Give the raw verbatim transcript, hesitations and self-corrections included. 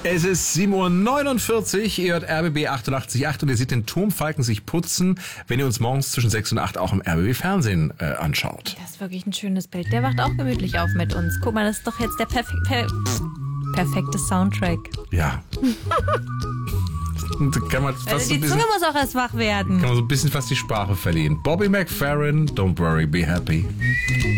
Es ist sieben Uhr neunundvierzig, ihr hört R B B achtundachtzig Komma acht und ihr seht den Turmfalken sich putzen, wenn ihr uns morgens zwischen sechs und acht auch im R B B-Fernsehen äh, anschaut. Das ist wirklich ein schönes Bild. Der wacht auch gemütlich auf mit uns. Guck mal, das ist doch jetzt der perfe per perfekte Soundtrack. Ja. Und kann man fast Also so die ein bisschen, Zunge muss auch erst wach werden. kann man so ein bisschen fast die Sprache verlieren. Bobby McFerrin, Don't Worry, Be Happy.